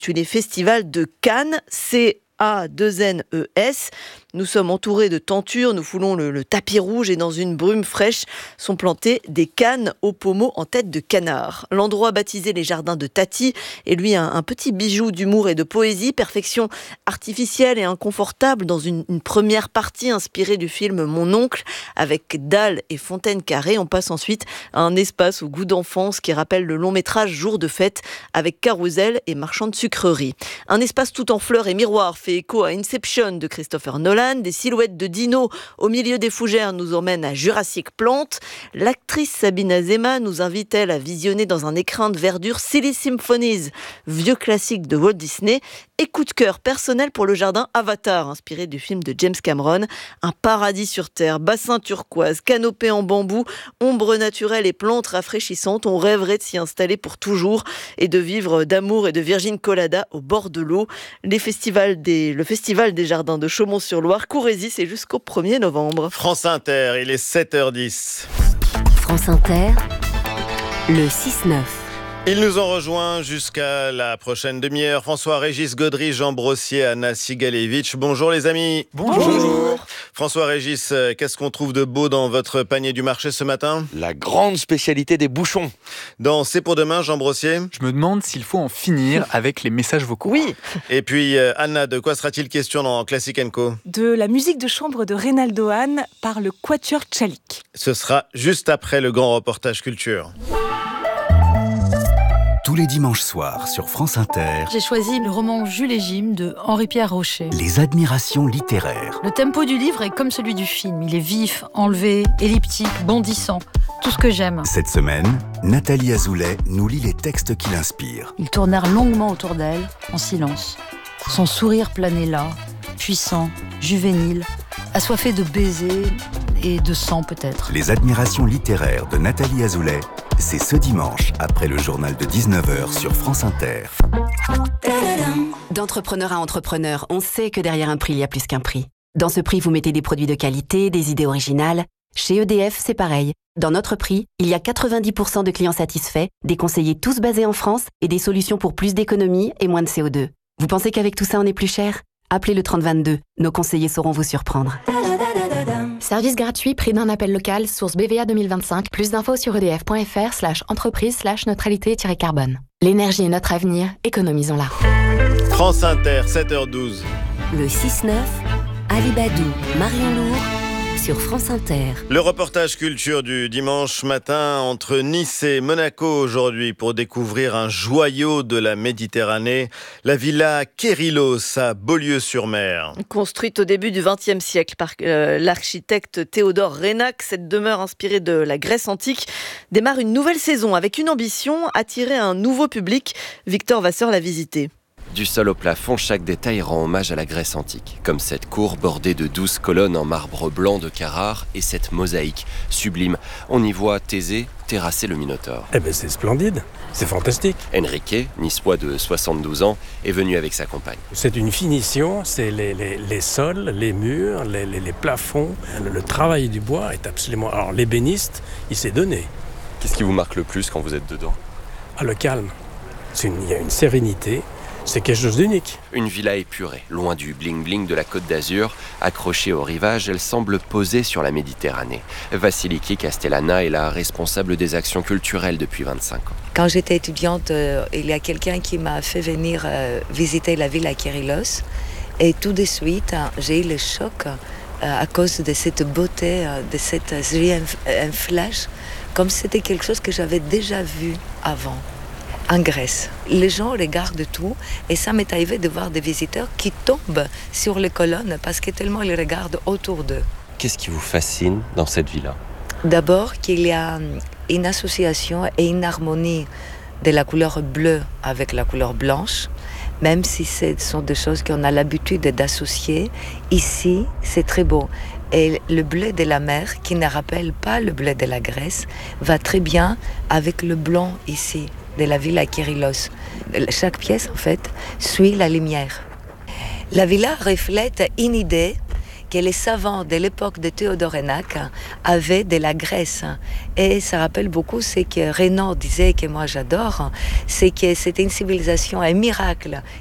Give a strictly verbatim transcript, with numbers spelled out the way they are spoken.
les festivals de Cannes, C A deux N E S. Nous sommes entourés de tentures, nous foulons le, le tapis rouge et dans une brume fraîche sont plantés des cannes aux pommeaux en tête de canard. L'endroit baptisé les jardins de Tati est lui un, un petit bijou d'humour et de poésie, perfection artificielle et inconfortable dans une, une première partie inspirée du film Mon oncle avec dalles et fontaines carrées. On passe ensuite à un espace au goût d'enfance qui rappelle le long métrage Jour de fête avec carrousel et marchand de sucreries. Un espace tout en fleurs et miroirs fait écho à Inception de Christopher Nolan. Des silhouettes de dinos au milieu des fougères nous emmènent à Jurassic Plante. L'actrice Sabine Azema nous invite, elle, à visionner dans un écrin de verdure Silly Symphonies, vieux classique de Walt Disney. Et coup de cœur personnel pour le jardin Avatar, inspiré du film de James Cameron. Un paradis sur terre, bassin turquoise, canopée en bambou, ombre naturelle et plantes rafraîchissantes. On rêverait de s'y installer pour toujours et de vivre d'amour et de virgin colada au bord de l'eau. Les festivals des, le festival des jardins de Chaumont-sur-Loire, Courrézy, c'est jusqu'au premier novembre. France Inter, il est sept heures dix. France Inter, le six neuf. Ils nous ont rejoints jusqu'à la prochaine demi-heure. François-Régis Gaudry, Jean Brossier, Anna Sigalevitch. Bonjour les amis. Bonjour. Bonjour. François-Régis, qu'est-ce qu'on trouve de beau dans votre panier du marché ce matin ? La grande spécialité des bouchons. Dans C'est pour demain, Jean Brossier ? Je me demande s'il faut en finir avec les messages vocaux. Oui. Et puis Anna, de quoi sera-t-il question dans Classic and Co ? De la musique de chambre de Reynaldo Hahn par le Quatuor Tchalik. Ce sera juste après le grand reportage culture. Tous les dimanches soirs sur France Inter, j'ai choisi le roman Jules et Jim de Henri-Pierre Rocher. Les admirations littéraires. Le tempo du livre est comme celui du film. Il est vif, enlevé, elliptique, bondissant. Tout ce que j'aime. Cette semaine, Nathalie Azoulay nous lit les textes qui l'inspirent. Ils tournèrent longuement autour d'elle, en silence. Son sourire planait là, puissant, juvénile, assoiffé de baisers et de sang peut-être. Les admirations littéraires de Nathalie Azoulay, c'est ce dimanche, après le journal de dix-neuf heures sur France Inter. D'entrepreneur à entrepreneur, on sait que derrière un prix, il y a plus qu'un prix. Dans ce prix, vous mettez des produits de qualité, des idées originales. Chez E D F, c'est pareil. Dans notre prix, il y a quatre-vingt-dix pour cent de clients satisfaits, des conseillers tous basés en France et des solutions pour plus d'économie et moins de C O deux. Vous pensez qu'avec tout ça, on est plus cher ? Appelez le trente vingt-deux. Nos conseillers sauront vous surprendre. Service gratuit, prix d'un appel local, source B V A deux mille vingt-cinq. Plus d'infos sur edf.fr slash entreprise slash neutralité-carbone. L'énergie est notre avenir, économisons-la. France Inter, sept heures douze. Le six neuf, Ali Badou, Marion Lourd, sur France Inter. Le reportage culture du dimanche matin entre Nice et Monaco aujourd'hui pour découvrir un joyau de la Méditerranée, la villa Kérylos à Beaulieu-sur-Mer. Construite au début du vingtième siècle par euh, l'architecte Théodore Reynac, cette demeure inspirée de la Grèce antique démarre une nouvelle saison avec une ambition, attirer un nouveau public. Victor Vasseur l'a visité. Du sol au plafond, chaque détail rend hommage à la Grèce antique, comme cette cour bordée de douze colonnes en marbre blanc de Carrare et cette mosaïque sublime. On y voit Thésée terrasser le Minotaure. Eh ben c'est splendide, c'est fantastique. Enrique, niçois de soixante-douze ans, est venu avec sa compagne. C'est une finition, c'est les, les, les sols, les murs, les, les, les plafonds. Le, le travail du bois est absolument... Alors l'ébéniste, il s'est donné. Qu'est-ce qui vous marque le plus quand vous êtes dedans ? Ah, le calme. C'est une, il y a une sérénité. C'est quelque chose d'unique. Une villa épurée, loin du bling-bling de la Côte d'Azur. Accrochée au rivage, elle semble posée sur la Méditerranée. Vasiliki Castellana est la responsable des actions culturelles depuis vingt-cinq ans. Quand j'étais étudiante, euh, il y a quelqu'un qui m'a fait venir euh, visiter la ville à Kérylos. Et tout de suite, hein, j'ai eu le choc euh, à cause de cette beauté, euh, de cette j'ai eu un, un flash, comme si c'était quelque chose que j'avais déjà vu avant. En Grèce. Les gens regardent tout et ça m'est arrivé de voir des visiteurs qui tombent sur les colonnes parce que tellement ils regardent autour d'eux. Qu'est-ce qui vous fascine dans cette villa ? D'abord qu'il y a une association et une harmonie de la couleur bleue avec la couleur blanche, même si ce sont des choses qu'on a l'habitude d'associer. Ici, c'est très beau. Et le bleu de la mer, qui ne rappelle pas le bleu de la Grèce, va très bien avec le blanc ici, de la villa Kérylos. Chaque pièce, en fait, suit la lumière. La villa reflète une idée que les savants de l'époque de Théodorénac avaient de la Grèce. Et ça rappelle beaucoup ce que Renan disait, que moi j'adore, c'est que c'était une civilisation, un miracle